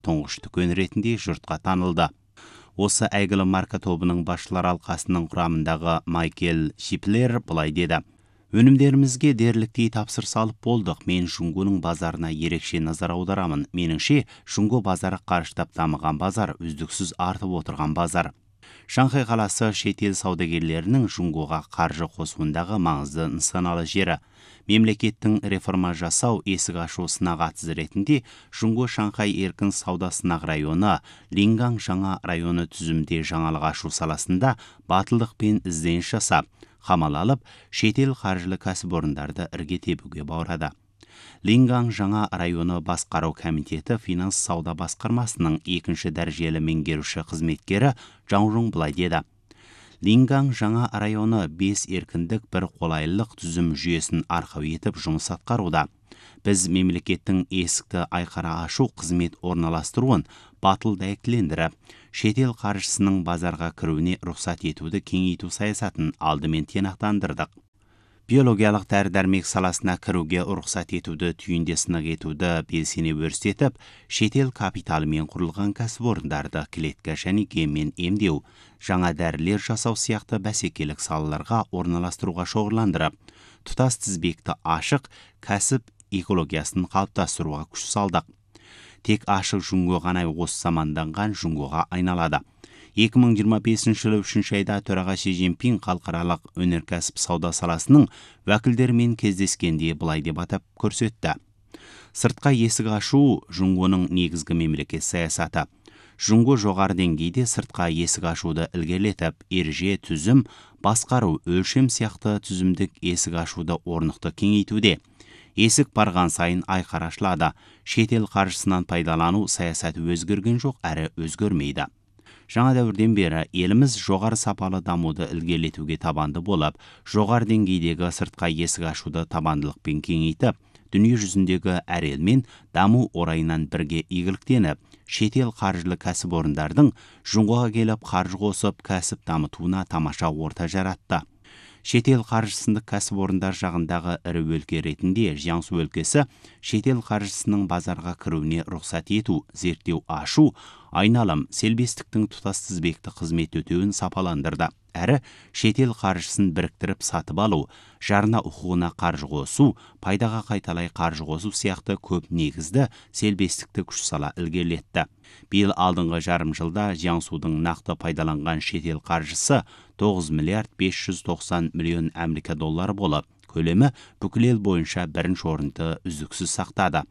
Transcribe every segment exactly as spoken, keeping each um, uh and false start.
тұңғыш дүкен ретінде жұртқа танылды. Осы әйгілі марка тобының басшылар алқасының құрамындағы Майкл Шиплер былай деді: өнімдерімізге дерліктей тапсырыс алып болдық. Мен Жұңгоның базарына ерекше назар аударамын. Меніңше, Жұңго базары қарыштап дамыған базар, үздіксіз артып отырған базар. Шанхай қаласы шетел саудагерлерінің Жұңгоға қаржы қосуындағы маңызды нысаналы жері. Мемлекеттің реформа жасау есік ашу сынақ атызы ретінде Жұңго Шанхай еркін сауда сынақ районы, Лингаң жаңа районы түзімде жаңалық ашу саласында батылдықпен ізденіс жасап, қамал алып, шетел қаржылы кәсіпорындарды ірге тебуге баурады. Лингаң жаңа районы басқару комитеті финанс сауда басқармасының екінші дәрежелі меңгеруші қызметкері Жаңжың былай деді: Лингаң жаңа районы бес еркіндік бір қолайлылық түзім жүйесін арқау етіп жұмыс атқаруда. Біз мемлекеттің есікті айқара ашу қызмет орналастыруын батыл дәйектілендіріп, шетел қаржысының базарға кіруіне рұқсат етуді кеңейту саясатын алдымен тиянақтандырдық. Биологиялық дәрі-дәрмек саласына кіруге рұқсат етуді түйінде сынақ етуді белсене өрістетіп, шетел капиталымен құрылған кәсіпорындарды клетка және геммен емдеу, жаңа дәрілер жасау сияқты бәсекелік салаларға орналастыруға шоғырландырып, тұтас тізбекті ашық кәсіп экологиясын қалыптастыруға күш салдық. Тек ашық Жұңго ғана осы заманданған Жұңгоға айналады. екі мың жиырма бесінші жылы үшінші айда төраға Си Цзиньпин халықаралық өнеркәсіп сауда саласының уәкілдерімен кездескенде былай деп атап көрсетті: сыртқа есік ашу Жұңгоның негізгі мемлекет саясаты. Жұңго жоғары деңгейде сыртқа есік ашуды ілгерілетіп, ереже, түзім, басқару, өлшем сияқты түзімдік есік ашуды орнықты кеңейтуде. Есік барған сайын айқара ашылады. Шетел қаржысынан пайдалану саясаты өзгерген жоқ, әрі өзгермейді. Жаңа дәуірден бері еліміз жоғары сапалы дамуды ілгерілетуге табанды болып, жоғары деңгейдегі сыртқа есік ашуды табандылықпен кеңейтіп, дүние жүзіндегі әр елмен даму орайынан бірге игіліктеніп, шетел қаржылы кәсіпорындардың Жұңғоға келіп қаржы қосып, кәсіп дамытуына тамаша орта жаратты. Шетел қаржысындық кәсіпорындар жағындағы ірі өлке ретінде Jiangsu өлкесі шетел қаржысының базарға кіруіне рұқсат ету, зерттеу ашу, айналым, селбестіктің тұтас тізбекті қызмет өтеуін сапаландырды. Әрі шетел қаржысын біріктіріп сатып алу, жарна құқығына қаржы қосу, пайдаға қайталай қаржы қосу сияқты көп негізді селбестікті күш сала ілгерілетті. Биыл алдыңғы жарым жылда Jiangsu'дың нақты пайдаланған шетел қаржысы тоғыз миллиард бес жүз тоқсан миллион Америка доллары болып, көлемі бүкіл ел бойынша бірінші орынды үздіксіз сақтады.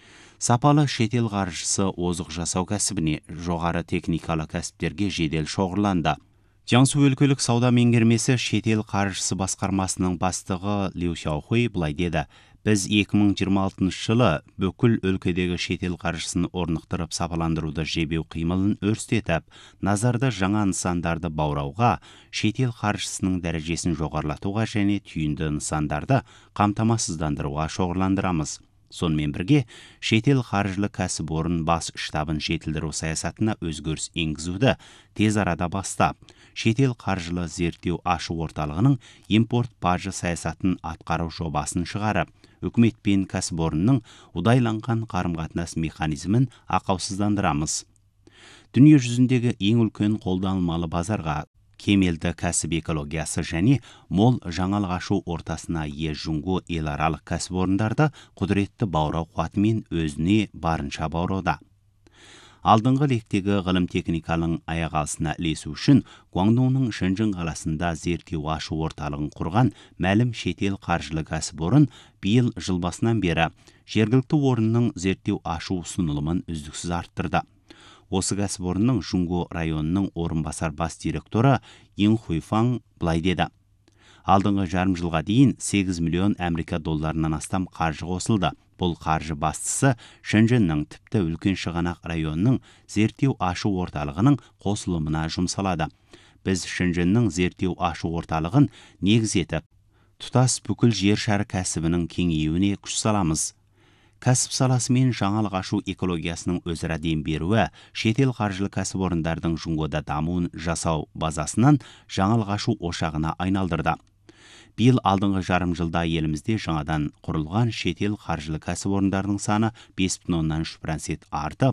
Сапалы шетел қаржысы озық жасау кәсібіне, жоғары техникалы кәсіптерге жедел шоғырланды. Jiangsu өлкелік сауда меңгермесі шетел қаржысы басқармасының бастығы Лю Xiaohui былай деді: біз екі мың жиырма алтыншы жылы бүкіл өлкедегі шетел қаржысын орнықтырып сапаландыруды жебеу қимылын өрістетіп, назарды жаңа нысандарды баурауға, шетел қаржысының дәрежесін жоғарлатуға және түйінді нысандарды қамтамасыздандыруға шоғырландырамыз. Сонымен бірге, шетел қаржылы кәсіпорын бас штабын жетілдіру саясатына өзгеріс енгізуді тез арада бастап, шетел қаржылы зерттеу ашу орталығының импорт бажы саясатын атқару жобасын шығарып, үкімет пен кәсіпорынның ұдайланған қарым-қатынас механизмін ақаусыздандырамыз. Дүние жүзіндегі ең үлкен қолданылмалы базарға, кемелді кәсіп экологиясы және мол жаңалық ашу ортасына ие Жұңго еларалық кәсіпорындарды құдіретті баурау қуатымен өзіне барынша бауруда. Алдыңғы лектегі ғылым техниканың аяқ алысына ілесу үшін Гуаңдоңның Шэньчжэн қаласында зерттеу ашу орталығын құрған мәлім шетел қаржылы кәсіпорын биыл жыл басынан бері жергілікті орынның зерттеу ашу ұсынылымын үздіксіз арттырды. Осы кәсіпорынның Жұңго районының орынбасар бас директоры Ин Хуйфаң былай деді: алдыңғы жарым жылға дейін сегіз миллион Америка долларынан астам қаржы қосылды. Бұл қаржы бастысы Шэньчжэннің тіпті үлкен шығанақ районының зерттеу ашу орталығының қосылымына жұмсалады. Біз Шэньчжэннің зерттеу ашу орталығын негіз етіп, тұтас бүкіл жер шары кәсібінің кеңеюіне күш саламыз. Кәсіп саласы мен жаңалық ашу экологиясының өзара дем беруі шетел қаржылы кәсіпорындардың Жұңгода дамуын жасау базасынан жаңалық ашу ошағына айналдырды. Биыл алдыңғы жарым жылда елімізде жаңадан құрылған шетел қаржылы кәсіпорындардың саны бес бүтін оннан үш процент артып,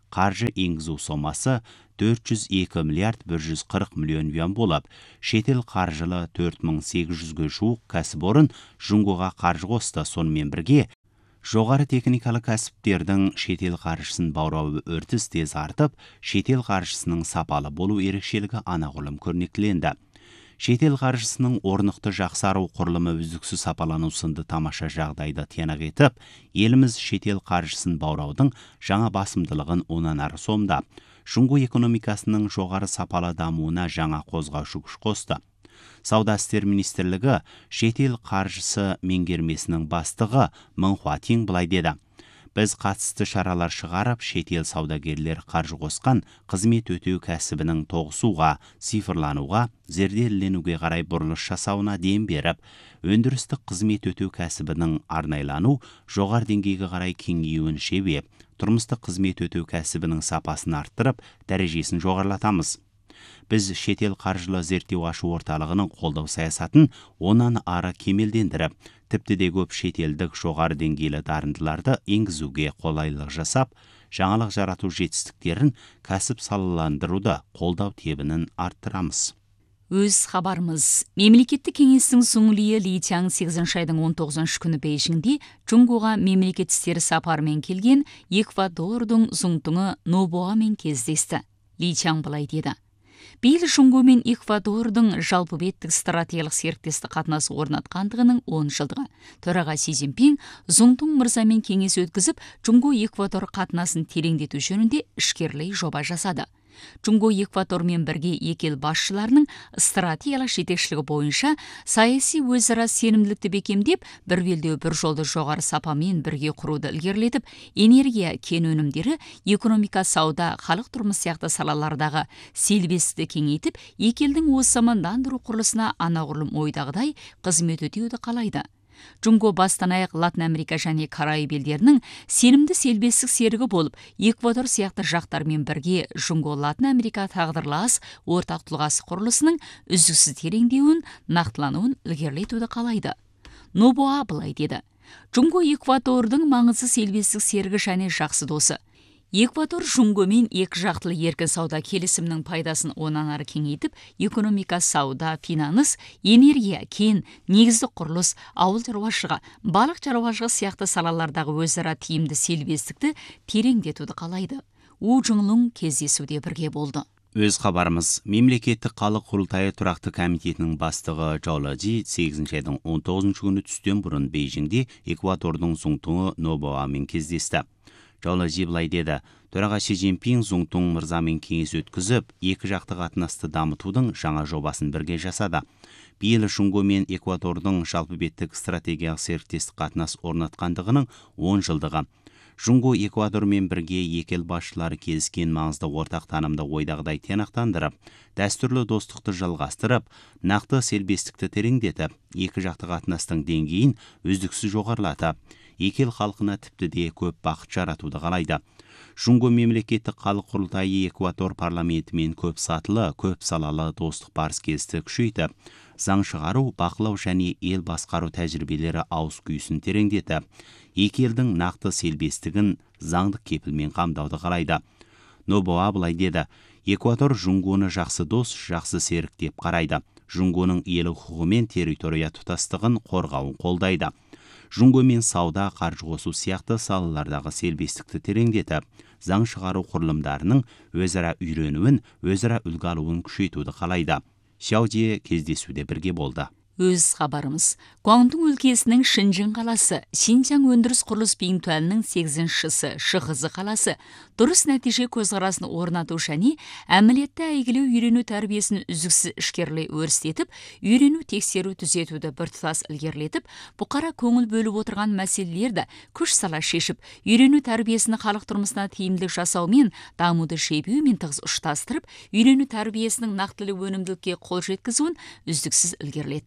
қаржы енгізу сомасы төрт жүз екі миллиард бір жүз қырық миллион юан болып, шетел қаржылы төрт мың сегіз жүзге жуық кәсіпорын Жұңгоға қаржы қосты. Сонымен бірге, жоғары техникалы кәсіптердің шетел қаржысын баурауы үрдіс тез артып, шетел қаржысының сапалы болу ерекшелігі анағұрлым көрнектіленді. Шетел қаржысының орнықты жақсару құрылымы үздіксіз сапалану сынды тамаша жағдайды тиянақ етіп, еліміз шетел қаржысын баураудың жаңа басымдылығын онан ары сомдап, Жұңго экономикасының жоғары сапалы дамуына жаңа қозғаушы күш қосты. Сауда істер министрлігі шетел қаржысы меңгермесінің бастығы Мың Хуатин былай деді: Біз қатысты шаралар шығарып, шетел саудагерлер қаржы қосқан қызмет өтеу кәсібінің тоғысуға, цифрлануға, зерделенуге қарай бұрылыс жасауына дем беріп, өндірістік қызмет өтеу кәсібінің арнайлану, жоғары деңгейге қарай кеңеюін шебеп, тұрмыстық қызмет өтеу кәсібінің сапасын арттырып, дәрежесін жоғарылатамыз. Біз шетел қаржылы зерттеу ашу орталығының қолдау саясатын онан ары кемелдендіріп, тіпті де көп шетелдік жоғары деңгейлі дарындыларды енгізуге қолайлық жасап, жаңалық жарату жетістіктерін кәсіп салаландыруды қолдау тебінін арттырамыз. Өз хабарымыз. Мемлекеттік кеңестің Суңлиі Ли Чаң сегізінші айдың он тоғызыншы күні Бейжіңде Жұңгоға мемлекет істері сапарымен келген Эквадордың Зұңтыңы Нобоамен кездесті. Ли Чаң былай деді: Биыл Жұңго мен Эквадордың жалпы беттік стратегиялық серіктестік қатынасы орнатқандығының он жылдығы. Төраға Си Цзиньпин Зұңтың мырзамен кеңес өткізіп, Жұңго-Эквадор қатынасын тереңдету жөнінде ішкерлей жоба жасады. Жұңго-Эквадормен бірге екі ел басшыларының стратегиялық жетекшілігі бойынша саяси өзара сенімділікті бекемдеп, бір белдеу бір жолды жоғары сапамен бірге құруды ілгерілетіп, энергия кен өнімдері, экономика, сауда, халық тұрмысы сияқты салалардағы селбесті кеңейтіп, екі елдің осы мамандандыру құрылысына анағұрлым ойдағыдай қызмет өтеуді қалайды. Жұңго бастан аяқ Латын Америка және Караиб елдерінің сенімді селбестік серігі болып, Эквадор сияқты жақтармен бірге Жұңго Латын Америка тағдырлас ортақ тұлғасы құрылысының үздіксіз тереңдеуін, нақтылануын ілгерілетуді қалайды. Нобоа былай деді: Жұңго Эквадордың маңызды селбестік серігі және жақсы досы. Эквадор Жұңгомен екі жақтылы еркін сауда келісімнің пайдасын онан ары кеңейтіп, экономика, сауда, финанс, энергия, кен, негізді құрылыс, ауыл шаруашылығы, балық шаруашылығы сияқты салалардағы өзара тиімді селбестікті тереңдетуді қалайды. У Жұңлың кездесуде бірге болды. Өз хабарымыз. Мемлекеттік халық құрылтайы тұрақты комитетінің бастығы Чжао Лежи сегізінші айдың он тоғызыншы күні түстен бұрын Бейжіңде Эквадордың Зұңтыңы Нобоамен кездесті. Чжао Лежи былай деді: Төраға Си Цзиньпин Зұңтың мырзамен кеңес өткізіп, екі жақты қатынасты дамытудың жаңа жобасын бірге жасады. Биыл Жұңго мен Эквадордың жалпы беттік стратегиялық серіктестік қатынас орнатқандығының он жылдығы. Жұңго Эквадормен бірге екі ел басшылары келіскен маңызды ортақ танымды ойдағыдай тиянақтандырып, дәстүрлі достықты жалғастырып, нақты селбестікті тереңдетіп, екі жақты қатынастың деңгейін үздіксіз жоғарылатып, екі ел халқына тіпті де көп бақыт жаратуды қалайды. Жұңго мемлекеттік халық құрылтайы Эквадор парламентімен көп сатылы, көп салалы достық барыс-келісті күшейтіп, заң шығару, бақылау және ел басқару тәжірибелері ауыз күйісін тереңдетіп, екі елдің нақты селбестігін заңдық кепілмен қамдауды қалайды. Нобоа былай деді: Эквадор Жұңгоны жақсы дос, жақсы серік деп қарайды. Жұңгоның елі құқығы мен территория тұтастығын қорғауын қолдайды. Жұңго мен сауда, қаржы қосу сияқты салалардағы селбестікті тереңдетіп, заң шығару құрылымдарының өзара үйренуін, өзара үлгі алуын күшейтуді қалайды. Шаудие кездесуде бірге болды. Өз хабарымыз. Гуандун өлкесінің Шэньчжэн қаласы, Синьцзян өндіріс құрылыс бейімтуәлінің сегізіншісі Шығызы қаласы дұрыс нәтиже көзқарасын орнату және әмілетті әйгілеу үйрену тәрбиесін үздіксіз ішкерлей өрістетіп, үйрену тексеру түзетуді біртұтас ілгерілетіп, бұқара көңіл бөліп отырған мәселелерді күш сала шешіп, үйрену тәрбиесін халық тұрмысына тиімділік жасаумен, дамуды шебеумен тығыз ұштастырып, үйрену тәрбиесінің нақтылы өнімділікке қол жеткізуін үздіксіз ілгерілетті.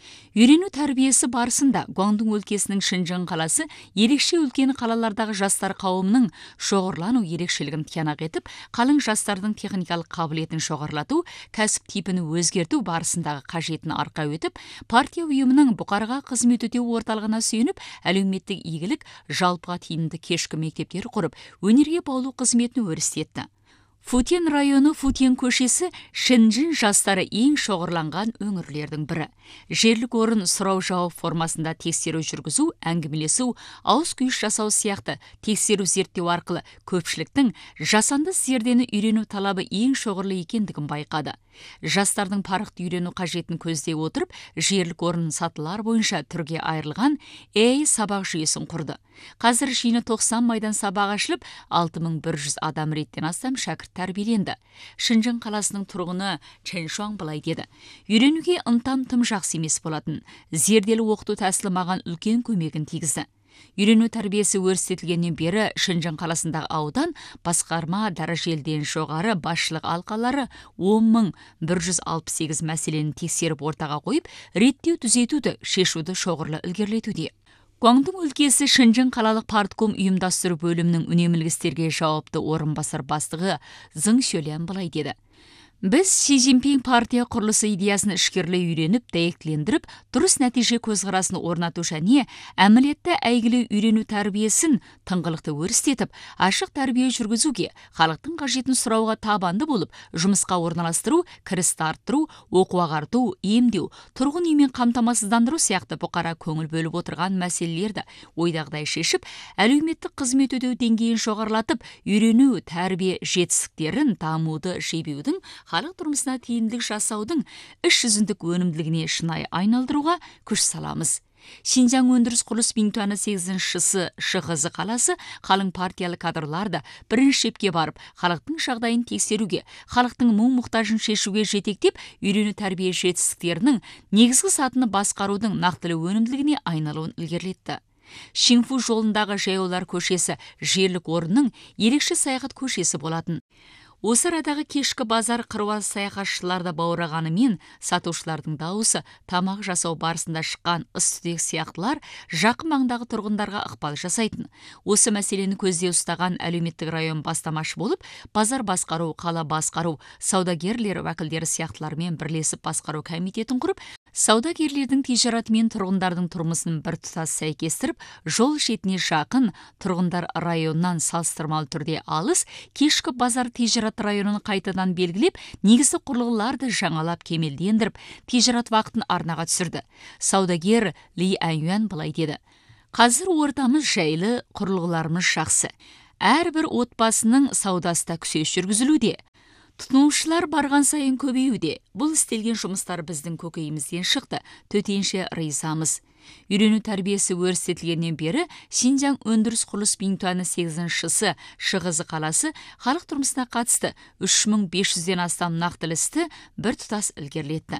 Үйрену тәрбиесі барысында Гуандун өлкесінің Шинжың қаласы ерекше үлкен қалалардағы жастар қауымының шоғырлану ерекшелігін тиянақ етіп, қалың жастардың техникалық қабілетін жоғарылату, кәсіп типін өзгерту барысындағы қажетін арқа өтіп, партия ұйымының бұқарға қызмет өтеу орталығына сүйеніп, әлеуметтік игілік, жалпыға тиімді кешкі мектептер құрып, өнерге баулу қызметін өрістетті. Футен районы Футен көшесі Шинжин жастары ең шоғырланған өңірлердің бірі. Жерлік орын сұрау жауап формасында тексеру жүргізу, әңгімелесу, ауыз күйіш жасау сияқты тексеру зерттеу арқылы көпшіліктің жасанды зердені үйрену талабы ең шоғырлы екендігін байқады. Жастардың парықты үйрену қажетін көздей отырып, жерлік орын сатылар бойынша түрге айырылған эй сабақ жүйесін құрды. Қазір жиыны тоқсан майдан сабақ ашылып, алты мың бір жүз адам реттен астам шәкірт тәрбиеленді. Шинжың қаласының тұрғыны Чен Шуаң былай деді: "Үйренуге ынтам тым жақсы емес болатын. Зерделі оқыту тәсілі маған үлкен көмегін тигізді." Үйрену тәрбиесі өрістетілгеннен бері Шинжың қаласындағы аудан басқарма дәрежелден жоғары басшылық алқалары он мың бір жүз алпыс сегіз мәселені тексеріп ортаға қойып, реттеу түзетуді шешуді шоғырлы ілгерілетуде. Гуандун өлкесі Шинжың қалалық партком ұйымдастыру бөлімінің үнемілік істерге жауапты орынбасар бастығы Зың Шөлен былай деді: "Біз Си Цзиньпин партия құрылысы идеясын ішкерлей үйреніп, дәйектілендіріп, дұрыс нәтиже көзқарасын орнату және әмілетті әйгілі үйрену тәрбиесін тыңғылықты өрістетіп, ашық тәрбие жүргізуге, халықтың қажетін сұрауға табанды болып, жұмысқа орналастыру, кірісті арттыру, оқу ағарту, емдеу, тұрғын үймен қамтамасыздандыру сияқты бұқара көңіл бөліп отырған мәселелерді ойдағыдай шешіп, әлеуметтік қызмет өтеу деңгейін жоғарылатып, үйрену тәрбие жетістіктерін дамуды жебеудің, халық тұрмысына тиімділік жасаудың іс жүзіндік өнімділігіне шынайы айналдыруға күш саламыз." Шинжаң өндіріс құрылыс бинтуаны сегізінші Шығызы қаласы қалың партиялы кадрларды бірінші шепке барып, халықтың жағдайын тексеруге, халықтың мұң-мұқтажын шешуге жетектеп, үйрену тәрбие жетістіктерінің негізгі сатыны басқарудың нақтылы өнімділігіне айналуын ілгерілетті. Шинфу жолындағы жаяулар көшесі жерлік орынның ерекше саяхат көшесі болатын. Осы арадағы кешкі базар қыруар саяхатшыларды баурағанымен, сатушылардың дауысы, тамақ жасау барысында шыққан ыс-түтек сияқтылар жақын маңдағы тұрғындарға ықпал жасайтын. Осы мәселені көзде ұстаған әлеуметтік район бастамашы болып, базар басқару, қала басқару, саудагерлер уәкілдері сияқтылармен бірлесіп басқару комитетін құрып, саудагерлердің тижараты мен тұрғындардың тұрмысын бір тұтас сәйкестіріп, жол шетіне жақын, тұрғындар районнан салыстырмалы түрде алыс, кешкі базар тижарат районын қайтадан белгілеп, негізді құрылғыларды жаңалап кемелдендіріп, тижарат вақытын арнаға түсірді. Саудагер Ли Әнюан былай деді: "Қазір ортамыз жайлы, құрылғыларымыз жақсы. Әрбір отбасының саудасында күсеш жүргізілуде. Тұтынушылар барған сайын көбеюде. Бұл істелген жұмыстар біздің көкейімізден шықты. Төтенше ризамыз." Үйрену тәрбиесі өрістетілгеннен бері Шинжаң өндіріс құрылыс бинтуаны сегізінші Шығызы қаласы халық тұрмысына қатысты үш мың бес жүзден астам нақты істі бір тұтас ілгерілетті.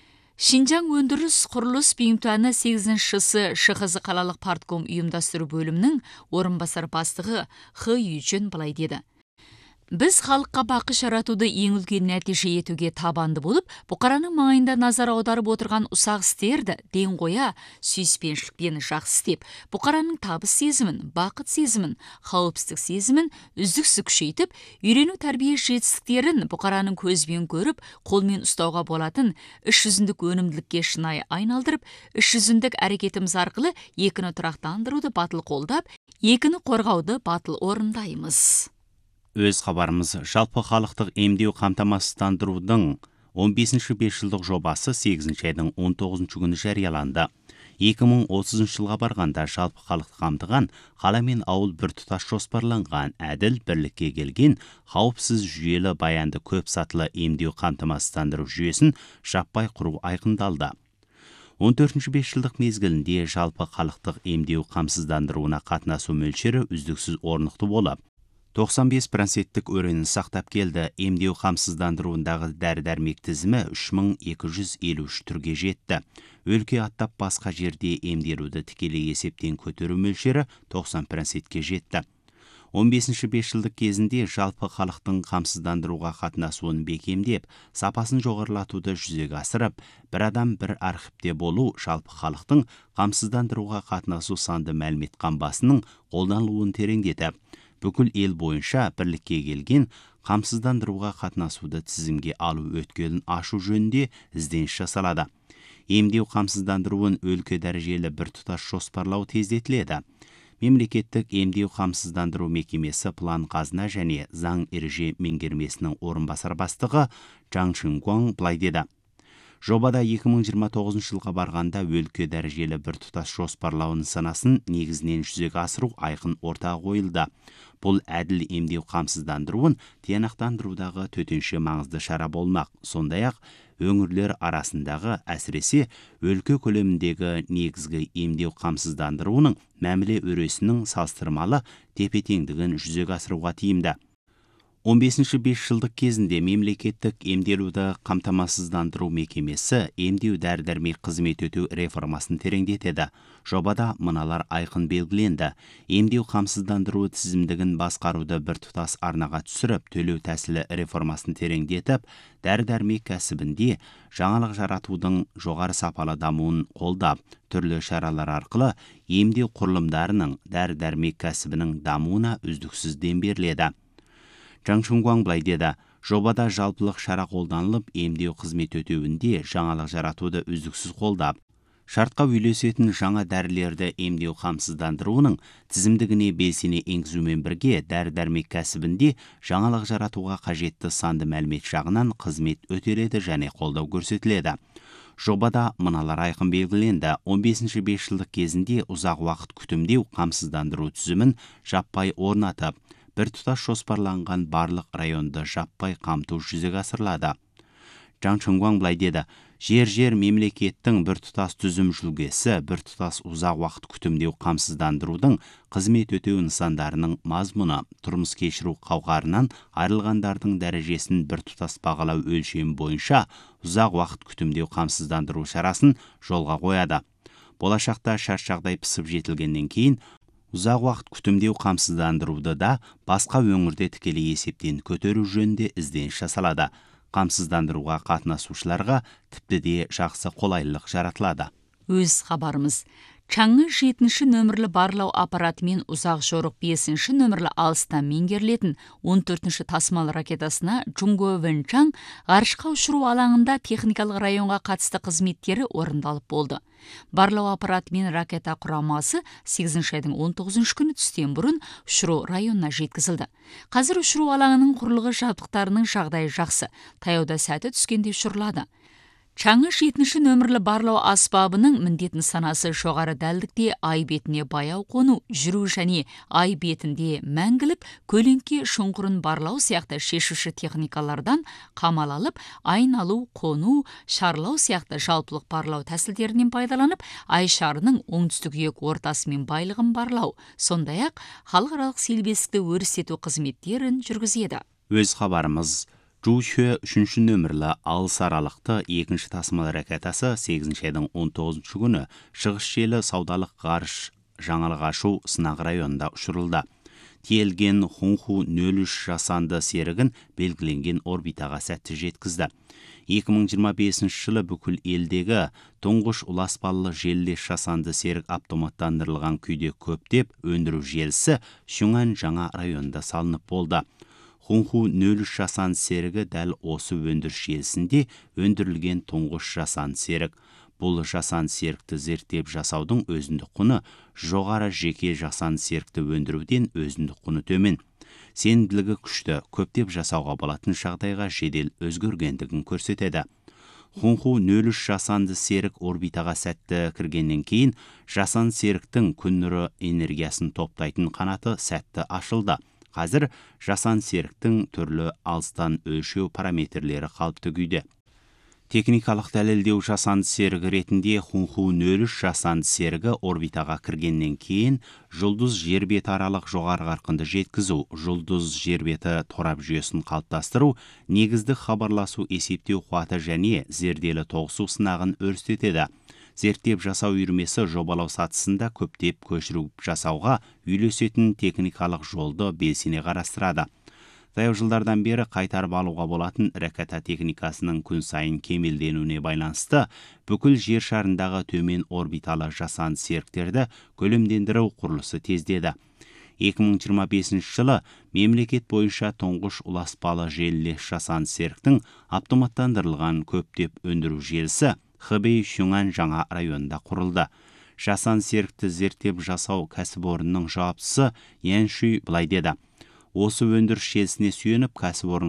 Шинжаң өндіріс құрылыс бинтуаны сегізінші Шығызы қалалық партком ұйымдастыру бөлімінің орынбасар бастығы Хы Юджин былай деді: "Біз халыққа бақы жаратуды ең үлкен нәтиже етуге табанды болып, бұқараның маңайында назар аударып отырған ұсақ істерді ден қоя, сүйіспеншілікпен жақсы істеп, бұқараның табыс сезімін, бақыт сезімін, қауіпсіздік сезімін үздіксіз күшейтіп, үйрену тәрбие жетістіктерін бұқараның көзбен көріп, қолмен ұстауға болатын іс жүзіндік өнімділікке шынайы айналдырып, іс жүзіндік әрекетіміз арқылы екіні тұрақтандыруды батыл қолдап, екіні қорғауды батыл орындаймыз." Өз хабарымыз жалпы халықтық емдеу қамтамасыздандырудың он бесінші бесжылдық жобасы сегізінші айдың он тоғызыншы күні жарияланды. екі мың отызыншы жылға барғанда жалпы халықты қамтыған қала мен ауыл біртұтас жоспарланған, әділ, бірлікке келген, қауіпсіз жүйелі баянды көп сатылы емдеу қамтамасыздандыру жүйесін жаппай құру айқындалды. он төртінші бесжылдық мезгілінде жалпы халықтық емдеу қамсыздандыруына қатынасу мөлшері үздіксіз орнықты болып, тоқсан бес проценттік өренін сақтап келді. Емдеу қамсыздандыруындағы дәрі-дәрмек тізімі үш мың екі жүз елу үш түрге жетті. Өлке аттап басқа жерде емделуді тікелей есептен көтеру мөлшері тоқсан процентке жетті. он бесінші бесжылдық кезінде жалпы халықтың қамсыздандыруға қатынасуын бекемдеп, сапасын жоғарылатуды жүзеге асырып, бір адам бір архивте болу жалпы халықтың қамсыздандыруға қатынасу санды мәлімет қамбасының қолданылуын тереңдетіп, бүкіл ел бойынша бірлікке келген қамсыздандыруға қатынасуды тізімге алу өткелін ашу жөнінде ізденіс жасалады. Емдеу қамсыздандыруын өлкө дәрежелі бір тұтас жоспарлау тездетіледі. Мемлекеттік емдеу қамсыздандыру мекемесі план қазына және заң ереже меңгермесінің орынбасар бастығы Чаң Чыңгуан былай деді. Жобада екі мың жиырма тоғызыншы жылға барғанда өлкө дәрежелі бір тұтас жоспарлау нысанасын негізінен жүзеге асыру айқын ортаға қойылды. Бұл әділ емдеу қамсыздандыруын тиянақтандырудағы төтенше маңызды шара болмақ. Сондай-ақ өңірлер арасындағы әсіресе өлкө көлеміндегі негізгі емдеу қамсыздандыруының мәміле өресінің салыстырмалы тепе-теңдігін жүзеге асыруға тиімді. он бесінші бесжылдық кезінде мемлекеттік емделуді қамтамасыздандыру мекемесі емдеу дәрі-дәрмек қызмет өтеу реформасын тереңдетеді. Жобада мыналар айқын белгіленді. Емдеу қамсыздандыру тізімдігін басқаруды бір тұтас арнаға түсіріп, төлеу тәсілі реформасын тереңдетіп, дәрі-дәрмек кәсібінде жаңалық жаратудың жоғары сапалы дамуын қолдап, түрлі шаралар арқылы емдеу құрылымдарының дәрі-дәрмек кәсібінің дамуына үздіксіз дем беріледі. Чаң Чыңгуан былай деді. Жобада жалпылық шара қолданылып, емдеу қызмет өтеуінде жаңалық жаратуды үздіксіз қолдап, шартқа үйлесетін жаңа дәрілерді емдеу қамсыздандыруының тізімдігіне белсене енгізумен бірге дәрі-дәрмек кәсібінде жаңалық жаратуға қажетті санды мәлімет жағынан қызмет өтеледі және қолдау көрсетіледі. Жобада мыналар айқын белгіленді. он бесінші бесжылдық кезінде ұзақ уақыт күтімдеу қамсыздандыру тізімін жаппай орнатып, бір тұтас жоспарланған барлық районды жаппай қамту жүзеге асырылады. Чаң Чыңгуан былай деді. Жер-жер мемлекеттің бір тұтас түзім жүлгесі, бір тұтас ұзақ уақыт күтімдеу қамсыздандырудың қызмет өтеу нысандарының мазмұны, тұрмыс кешіру қауқарынан айырылғандардың дәрежесін бір тұтас бағалау өлшемі бойынша ұзақ уақыт күтімдеу қамсыздандыру шарасын жолға қояды. Болашақта шарт жағдай пысып жетілгеннен кейін ұзақ уақыт күтімдеу қамсыздандыруды да басқа өңірде тікелей есептен көтеру жөнінде ізденіс жасалады. Қамсыздандыруға қатынасушыларға тіпті де жақсы қолайлылық жаратылады. Өз хабарымыз. Чаңы жетінші нөмірлі барлау аппаратымен ұзақ жорық бесінші нөмірлі алыстан меңгерілетін он төртінші тасымал ракетасына Джунго Вэнчаң ғарышқа ұшыру алаңында техникалық районға қатысты қызметтері орындалып болды. Барлау аппаратымен ракета құрамасы сегізінші айдың он тоғызыншы күні түстен бұрын ұшыру районына жеткізілді. Қазір ұшыру алаңының құрылғы жабдықтарының жағдайы жақсы, таяуда сәті түскенде ұшырылады. Чаңы жетінші нөмірлі барлау аспабының міндет нысанасы жоғары дәлдікте ай бетіне баяу қону, жүру және ай бетінде мәңгілік көлеңке шұңқырын барлау сияқты шешуші техникалардан қамал алып, айналу, қону, шарлау сияқты жалпылық барлау тәсілдерінен пайдаланып, ай шарының оңтүстік иек ортасы мен байлығын барлау, сондай-ақ халықаралық селбестікті өрістету қызметтерін жүргізеді. Өз хабарымыз. Жушө үшінші нөмірлі алыс аралықты екінші тасымал ракетасы сегізінші айдың он тоғызыншы күні шығыс желі саудалық ғарыш жаңалық ашу сынақ районында ұшырылды. Тиелген Хунху нөл үш жасанды серігін белгіленген орбитаға сәтті жеткізді. екі мың жиырма бесінші жылы бүкіл елдегі тұңғыш ұласпалы желілес жасанды серік автоматтандырылған күйде көптеп өндіру желісі Шуңан жаңа районында салынып болды. Хунху нөл үш жасанды серігі дәл осы өндіріс желісінде өндірілген тұңғыш жасанды серік. Бұл жасанды серікті зерттеп жасаудың өзіндік құны жоғары, жеке жасанды серікті өндіруден өзіндік құны төмен. Сенімділігі күшті, көптеп жасауға болатын жағдайға жедел өзгергендігін көрсетеді. Хунху нөл үш жасанды серік орбитаға сәтті кіргеннен кейін жасанды серіктің күн нұры энергиясын топтайтын қанаты сәтті ашылды. Қазір жасанды серіктің түрлі алыстан өлшеу параметрлері қалыпты күйде. Техникалық дәлелдеу жасанды серігі ретінде Хунху нөл үш жасанды серігі орбитаға кіргеннен кейін жұлдыз жер беті аралық жоғары қарқынды жеткізу, жұлдыз жер беті торап жүйесін қалыптастыру, негізді хабарласу есептеу қуаты және зерделі тоғысу сынағын өрістетеді. зерттеп жасау үйірмесі жобалау сатысында көптеп көшіріп жасауға үйлесетін техникалық жолды белсене қарастырады. Таяу жылдардан бері қайтарып алуға болатын ракета техникасының күн сайын кемелденуіне байланысты бүкіл жер шарындағы төмен орбиталы жасанды серіктерді көлемдендіру құрылысы тездеді. екі мың жиырма бесінші жылы мемлекет бойынша тұңғыш ұласпалы желілес жасанды серіктің автоматтандырылған көптеп өндіру желісі Хэбэй Шюңан жаңа районында құрылды. Жасанды серікті зерттеп жасау кәсіпорынның жауаптысы Ян Шүй былай деді: осы өндіріс желісіне сүйеніп кәсіпорын